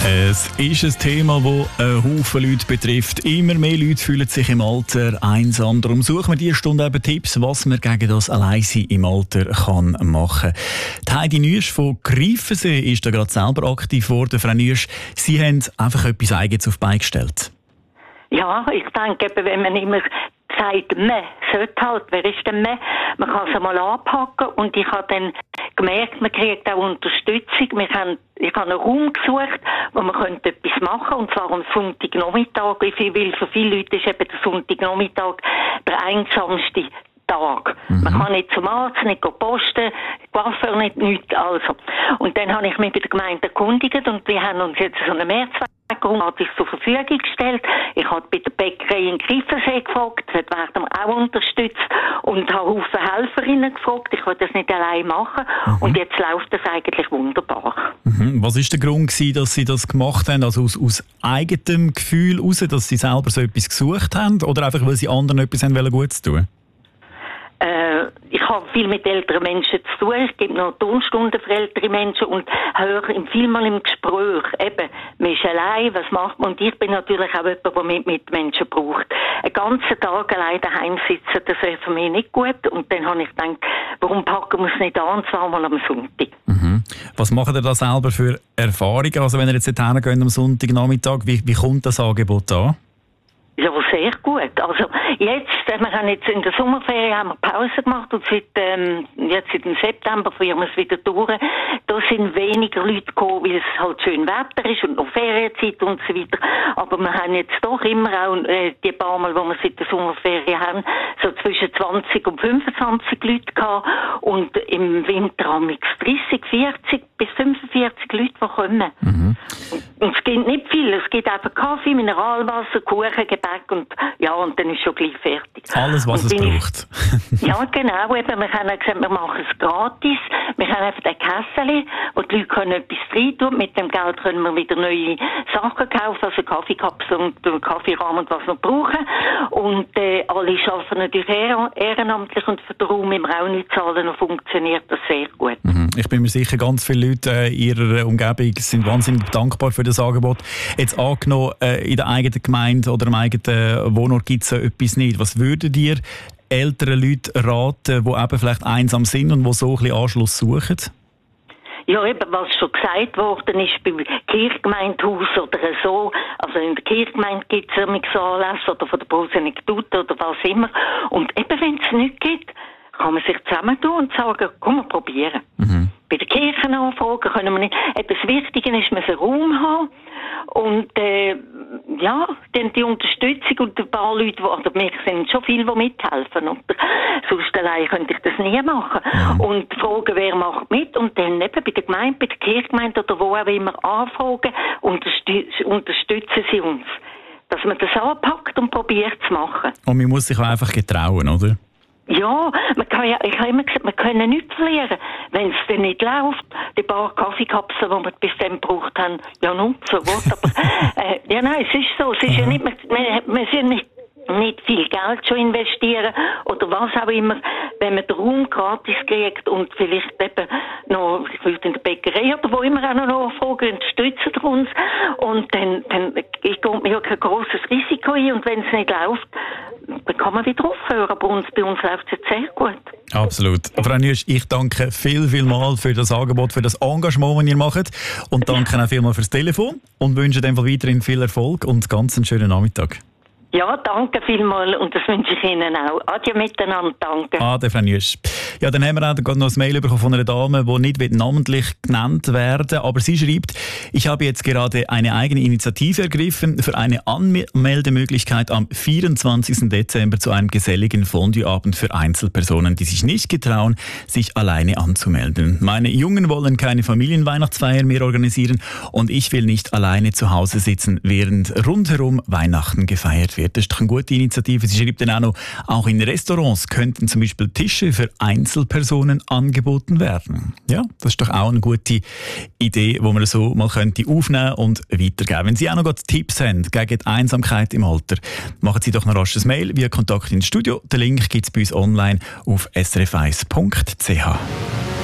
Es ist ein Thema, das einen Haufen Leute betrifft. Immer mehr Leute fühlen sich im Alter einsam. Darum suchen wir diese Stunde eben Tipps, was man gegen das Alleinsein im Alter kann machen kann. Heidi Nüsch von Greifensee ist da gerade selber aktiv geworden. Frau Nüsch, Sie haben einfach etwas Eigenes auf die Beine gestellt. Ja, ich denke, wenn man immer sagt, man sollte halt, wer ist denn man? Man kann es einmal anpacken und ich habe dann gemerkt, man kriegt auch Unterstützung. Ich habe einen Raum gesucht, wo man etwas machen könnte, und zwar am Sonntagnachmittag. Weil für viele Leute ist eben der Sonntagnachmittag der einsamste Tag. Man kann nicht zum Arzt, nicht posten, Coiffeur nicht, nichts, also. Und dann habe ich mich bei der Gemeinde erkundigt und wir haben uns jetzt so eine Mehrzweckraum zur Verfügung gestellt. Ich habe bei der Bäckerei in Greifensee gefragt, dort werden wir auch unterstützt und habe Haufen Helferinnen gefragt. Ich wollte das nicht allein machen und jetzt läuft das eigentlich wunderbar. Was war der Grund gewesen, dass Sie das gemacht haben? Also aus eigenem Gefühl heraus, dass Sie selber so etwas gesucht haben oder einfach, weil Sie anderen etwas haben Gutes tun? Ich habe viel mit älteren Menschen zu tun. Ich gebe noch Turnstunden für ältere Menschen und höre vielmal im Gespräch, eben, man ist allein, was macht man? Und ich bin natürlich auch jemand, der Mitmenschen braucht. Einen ganzen Tag allein daheim sitzen, das wäre für mich nicht gut. Und dann habe ich gedacht, warum packen wir es nicht an, und zwar mal am Sonntag. Was macht ihr da selber für Erfahrungen? Also wenn ihr jetzt hergehen am Sonntagnachmittag, wie kommt das Angebot an? Ja, sehr gut. Also jetzt, wir haben jetzt in der Sommerferien haben wir Pause gemacht und seit im September führen wir es wieder durch. Da sind weniger Leute gekommen, weil es halt schön Wetter ist und noch Ferienzeit und so weiter. Aber wir haben jetzt doch immer auch die paar Mal, wo wir seit der Sommerferien haben, so zwischen 20 und 25 Leute gehabt und im Winter haben wir 30, 40 bis 45 Leute, die kommen. Und es gibt nicht viel. Es gibt einfach Kaffee, Mineralwasser, Kuchen, Gebäck und dann ist schon gleich fertig. Alles, was es braucht. Ja, genau. Eben, wir haben gesagt, wir machen es gratis. Wir haben einfach ein Kässeli, wo die Leute können etwas reintun. Mit dem Geld können wir wieder neue Sachen kaufen, also Kaffeekapseln und Kaffeerahmen und was wir brauchen. Und alle arbeiten natürlich ehrenamtlich und für den Raum im Raum nicht zahlen und funktioniert das sehr gut. Ich bin mir sicher, ganz viele Leute in ihrer Umgebung sind wahnsinnig dankbar für das Angebot. Jetzt angenommen, in der eigenen Gemeinde oder im eigenen Wohnort gibt es so etwas nicht. Was würdet ihr älteren Leuten raten, die eben vielleicht einsam sind und die so ein bisschen Anschluss suchen? Ja, eben, was schon gesagt worden ist, beim Kirchgemeindehaus oder so, also in der Kirchgemeinde gibt es so Anlässe oder von der Prosenektute oder was immer. Und eben, wenn es nichts gibt, kann man sich zusammentun und sagen, komm, wir probieren. Bei der Kirche anfragen können wir nicht. Etwas Wichtiges ist, man muss einen Raum haben. Und dann die Unterstützung und ein paar Leute, wir sind schon viele, die mithelfen. Und sonst allein könnte ich das nie machen. Und fragen, wer macht mit, und dann eben bei der Gemeinde, bei der Kirchgemeinde oder wo auch immer anfragen, unterstützen sie uns. Dass man das anpackt und probiert zu machen. Und man muss sich auch einfach getrauen, oder? Ja, ich habe immer gesagt, wir können nichts verlieren. Wenn es dann nicht läuft, die paar Kaffeekapseln, die wir bis dann gebraucht haben, ja nun, so was. Aber es ist so. Es ist ja nicht, wir sind nicht viel Geld schon investieren oder was auch immer, wenn man den Raum gratis kriegt und vielleicht eben noch, ich würde in der Bäckerei oder wo immer auch noch nachfragen, unterstützen uns und dann geht mir ja kein grosses Risiko ein, und wenn es nicht läuft, dann kann man wieder aufhören, aber bei uns läuft es jetzt sehr gut. Absolut. Frau Nüsch, ich danke viel für das Angebot, für das Engagement, das ihr macht, und danke auch vielmals fürs Telefon und wünsche dem weiterhin viel Erfolg und ganz einen schönen Nachmittag. Ja, danke vielmals und das wünsche ich Ihnen auch. Adieu miteinander, danke. Ade, Frau Nüsch. Ja, dann haben wir auch gerade noch ein Mail bekommen von einer Dame, die nicht namentlich genannt werden, aber sie schreibt, ich habe jetzt gerade eine eigene Initiative ergriffen für eine Anmeldemöglichkeit am 24. Dezember zu einem geselligen Fondue-Abend für Einzelpersonen, die sich nicht getrauen, sich alleine anzumelden. Meine Jungen wollen keine Familienweihnachtsfeier mehr organisieren und ich will nicht alleine zu Hause sitzen, während rundherum Weihnachten gefeiert wird. Das ist doch eine gute Initiative. Sie schreibt dann auch noch, auch in Restaurants könnten zum Beispiel Tische für Einzelpersonen angeboten werden. Ja, das ist doch auch eine gute Idee, die man so mal könnte aufnehmen und weitergeben. Wenn Sie auch noch Tipps haben gegen die Einsamkeit im Alter, machen Sie doch noch rasch ein Mail via Kontakt ins Studio. Den Link gibt es bei uns online auf srf1.ch.